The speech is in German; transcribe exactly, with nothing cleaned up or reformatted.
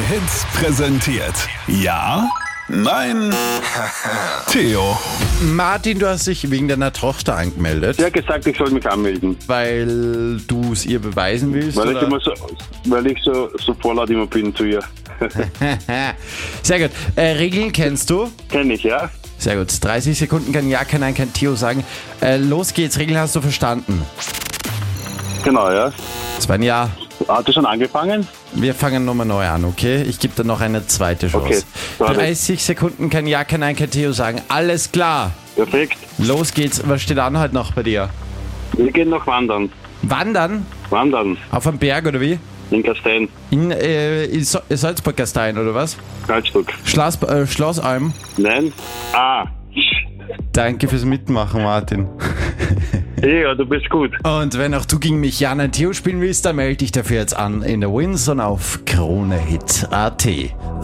Hits präsentiert. Ja? Nein? Theo. Martin, du hast dich wegen deiner Tochter angemeldet, Sie hat gesagt, ich soll mich anmelden, weil du es ihr beweisen willst? weil ich oder? immer so, weil ich so, so vorlaut immer bin zu ihr. Sehr gut. Äh, Regeln kennst du? Kenn ich, ja? Sehr gut. dreißig Sekunden kann Ja, kann Nein, kann Theo sagen. Äh, los geht's. Regeln hast du verstanden. Genau, ja. Sven, ja. Hat du schon angefangen? Wir fangen nochmal neu an, okay? Ich gebe dir noch eine zweite Chance. Okay, sorry. dreißig Sekunden kann Ja, kann Nein, kann Theo sagen. Alles klar. Perfekt. Los geht's. Was steht an heute noch bei dir? Wir gehen noch wandern. Wandern? Wandern. Auf einem Berg oder wie? In Kastein. In, äh, in so Salzburg-Gastein oder was? Salzburg. Schloss, äh, Schlossalm. Nein? Ah. Danke fürs Mitmachen, Martin. Ja, du bist gut. Und wenn auch du gegen mich Ja, Nein, Theo spielen willst, dann melde dich dafür jetzt an in der Winson auf Krone Hit Punkt at.